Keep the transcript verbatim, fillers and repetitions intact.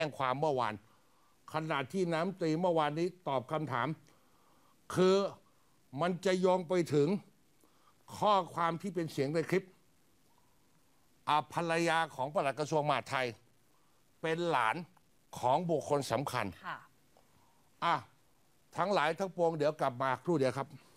จ้งความเมื่อวานขณะที่น้ำตรีเมื่อวานนี้ตอบคำถามคือมันจะโยงไปถึงข้อความที่เป็นเสียงในคลิปอาภรรยาของปลัดกระทรวงมหาดไทยเป็นหลานของบุคคลสำคัญอ่ะทั้งหลายทั้งปวงเดี๋ยวกลับมาครู่เดียวครับ